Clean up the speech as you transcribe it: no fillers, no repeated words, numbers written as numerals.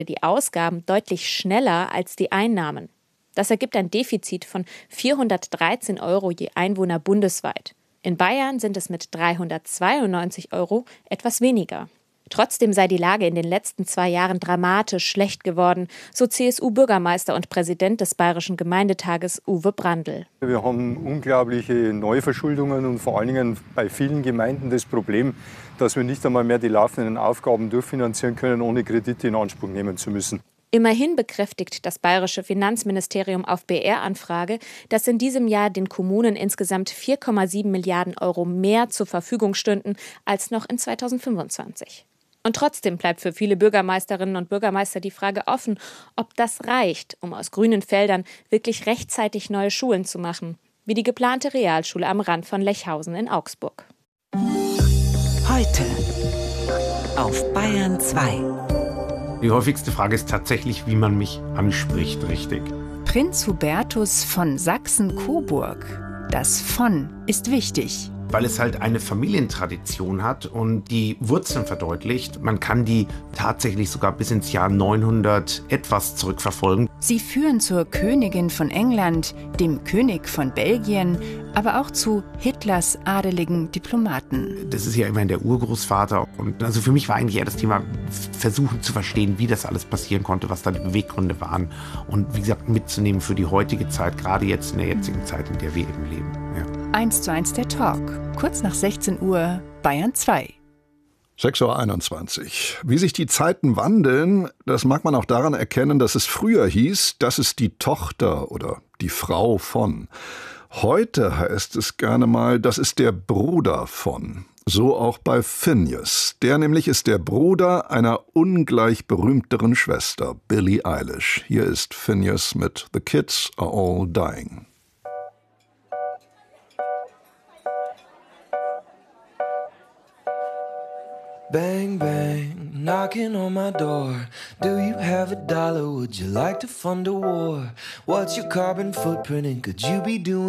die Ausgaben deutlich schneller als die Einnahmen. Das ergibt ein Defizit von 413 € je Einwohner bundesweit. In Bayern sind es mit 392 € etwas weniger. Trotzdem sei die Lage in den letzten 2 Jahren dramatisch schlecht geworden, so CSU-Bürgermeister und Präsident des Bayerischen Gemeindetages Uwe Brandl. Wir haben unglaubliche Neuverschuldungen und vor allen Dingen bei vielen Gemeinden das Problem, dass wir nicht einmal mehr die laufenden Aufgaben durchfinanzieren können, ohne Kredite in Anspruch nehmen zu müssen. Immerhin bekräftigt das bayerische Finanzministerium auf BR-Anfrage, dass in diesem Jahr den Kommunen insgesamt 4,7 Milliarden € mehr zur Verfügung stünden als noch in 2025. Und trotzdem bleibt für viele Bürgermeisterinnen und Bürgermeister die Frage offen, ob das reicht, um aus grünen Feldern wirklich rechtzeitig neue Schulen zu machen, wie die geplante Realschule am Rand von Lechhausen in Augsburg. Heute auf Bayern 2. Die häufigste Frage ist tatsächlich, wie man mich anspricht, richtig. Prinz Hubertus von Sachsen-Coburg. Das von ist wichtig. Weil es halt eine Familientradition hat und die Wurzeln verdeutlicht. Man kann die tatsächlich sogar bis ins Jahr 900 etwas zurückverfolgen. Sie führen zur Königin von England, dem König von Belgien, aber auch zu Hitlers adeligen Diplomaten. Das ist ja immerhin der Urgroßvater. Und also für mich war eigentlich eher das Thema, versuchen zu verstehen, wie das alles passieren konnte, was da die Beweggründe waren. Und wie gesagt, mitzunehmen für die heutige Zeit, gerade jetzt in der jetzigen Zeit, in der wir eben leben. Ja. 1:1 der Talk. Kurz nach 16 Uhr, Bayern 2. 6:21 Uhr. Wie sich die Zeiten wandeln, das mag man auch daran erkennen, dass es früher hieß, das ist die Tochter oder die Frau von. Heute heißt es gerne mal, das ist der Bruder von. So auch bei Finneas. Der nämlich ist der Bruder einer ungleich berühmteren Schwester, Billie Eilish. Hier ist Finneas mit The Kids Are All Dying. Bang, bang, knocking on my door. Do you have $1? Would you like to fund a war? What's your carbon footprint and could you be doing